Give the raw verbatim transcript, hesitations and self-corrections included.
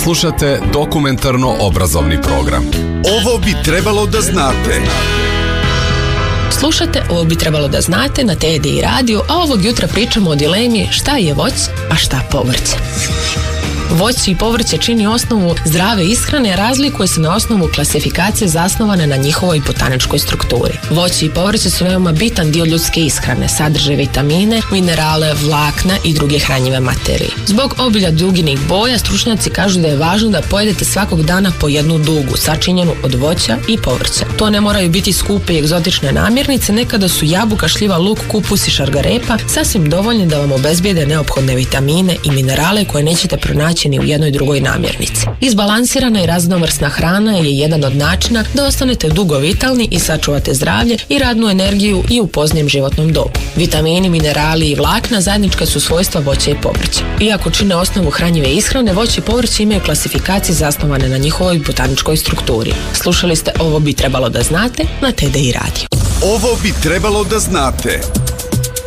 Slušate dokumentarno-obrazovni program. Ovo bi trebalo da znate. Slušate Ovo bi trebalo da znate na T D I radio, a ovog jutra pričamo o dilemi šta je voće, a šta povrće. Voće i povrće čini osnovu zdrave ishrane, razlikuje se na osnovu klasifikacije zasnovane na njihovoj botaničkoj strukturi. Voće i povrće su veoma bitan dio ljudske ishrane, sadrže vitamine, minerale, vlakna i druge hranjive materije. Zbog obilja duginih boja, stručnjaci kažu da je važno da pojedete svakog dana po jednu dugu, sačinjenu od voća i povrća. To ne moraju biti skupe i egzotične namirnice, nekada su jabuka, šljiva, luk, kupus i šargarepa sasvim dovoljni da vam obezbijede neophodne vitamine i minerale koje nećete pronaći ni u jednoj drugoj namirnici. Izbalansirana i raznovrsna hrana je jedan od načina da ostanete dugo vitalni i sačuvate zdravlje i radnu energiju i u poznijem životnom dobu. Vitamini, minerali i vlakna zajednička su svojstva voća i povrća. Iako čine osnovu hranjive ishrane, voće i povrće imaju klasifikacije zasnovane na njihovoj botaničkoj strukturi. Slušali ste Ovo bi trebalo da znate na T D I radio. Ovo bi trebalo da znate.